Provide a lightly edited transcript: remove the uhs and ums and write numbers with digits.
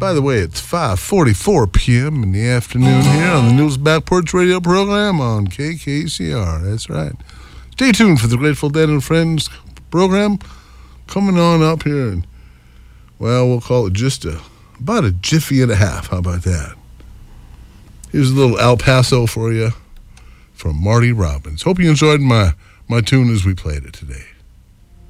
By the way, it's 5:44 p.m. in the afternoon here on the News Back Porch Radio program on KKCR. That's right. Stay tuned for the Grateful Dead and Friends program coming on up here. And, well, we'll call it just about a jiffy and a half. How about that? Here's a little El Paso for you from Marty Robbins. Hope you enjoyed my tune as we played it today.